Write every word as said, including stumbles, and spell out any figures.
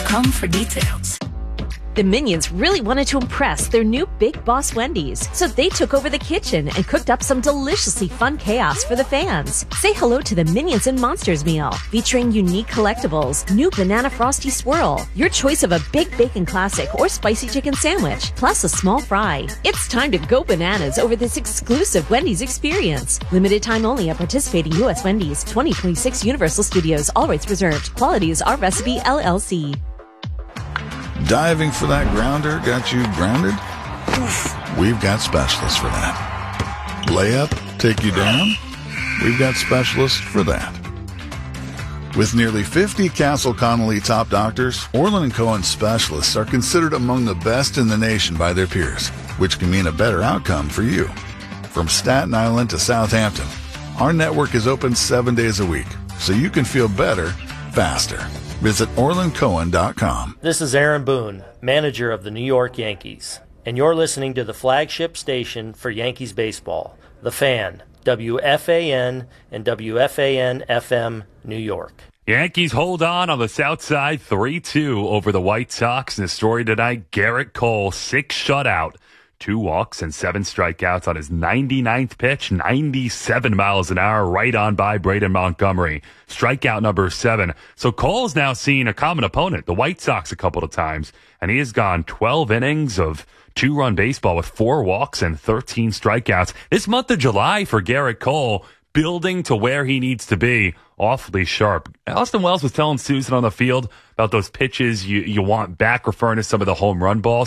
com for details. The Minions really wanted to impress their new Big Boss Wendy's, so they took over the kitchen and cooked up some deliciously fun chaos for the fans. Say hello to the Minions and Monsters meal, featuring unique collectibles, new Banana Frosty Swirl, your choice of a Big Bacon Classic or Spicy Chicken Sandwich, plus a small fry. It's time to go bananas over this exclusive Wendy's experience. Limited time only at participating U S Wendy's. twenty twenty-six Universal Studios. All rights reserved. Quality is our recipe, L L C. Diving for that grounder got you grounded? We've got specialists for that. Layup take you down? We've got specialists for that. With nearly fifty Castle Connolly top doctors, Orland and Cohen specialists are considered among the best in the nation by their peers, which can mean a better outcome for you. From Staten Island to Southampton, our network is open seven days a week, so you can feel better, faster. Visit Orland Cohen dot com. This is Aaron Boone, manager of the New York Yankees, and you're listening to the flagship station for Yankees baseball, The Fan, W F A N and W F A N F M, New York. Yankees hold on on the South Side three two over the White Sox. In the story tonight, Garrett Cole, six shutout. Two walks and seven strikeouts on his ninety-ninth pitch, ninety-seven miles an hour, right on by Braden Montgomery. Strikeout number seven. So Cole's now seen a common opponent, the White Sox, a couple of times, and he has gone twelve innings of two-run baseball with four walks and thirteen strikeouts. This month of July for Garrett Cole, building to where he needs to be, awfully sharp. Austin Wells was telling Susan on the field about those pitches you, you want back, referring to some of the home run balls.